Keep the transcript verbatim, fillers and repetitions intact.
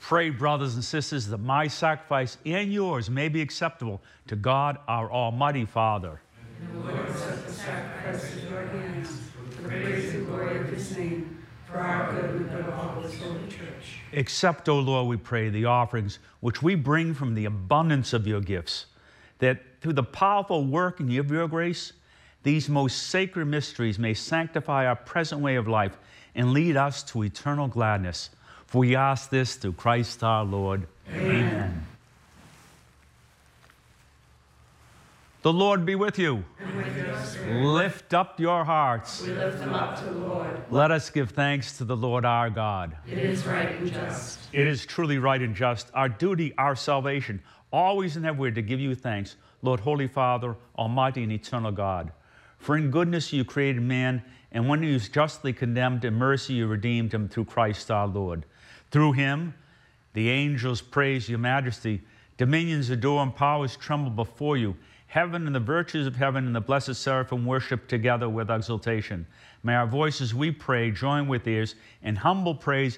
Pray, brothers and sisters, that my sacrifice and yours may be acceptable to God, our Almighty Father. And the Lord accept the sacrifice of your hands for the praise and glory of his name, for our good and the good of all his holy church. Accept, O Lord, we pray, the offerings which we bring from the abundance of your gifts, that through the powerful working of your grace, these most sacred mysteries may sanctify our present way of life and lead us to eternal gladness. For we ask this through Christ our Lord. Amen. Amen. The Lord be with you. And with your spirit. Lift up your hearts. We lift them up to the Lord. Let us give thanks to the Lord our God. It is right and just. It is truly right and just, our duty, our salvation, always and everywhere to give you thanks, Lord, Holy Father, Almighty and eternal God. For in goodness you created man, and when he was justly condemned, in mercy you redeemed him through Christ our Lord. Through him, the angels praise your majesty, dominions adore and powers tremble before you. Heaven and the virtues of heaven and the blessed seraphim worship together with exultation. May our voices, we pray, join with theirs in humble praise